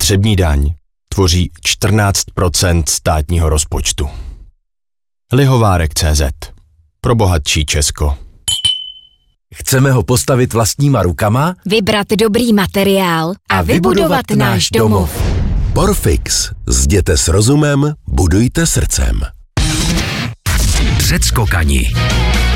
Spotřební daň tvoří 14% státního rozpočtu. Lihovárek.cz. Pro bohatší Česko. Chceme ho postavit vlastníma rukama, vybrat dobrý materiál a vybudovat náš domov. Porfix. Zděte s rozumem, budujte srdcem. Předskokani.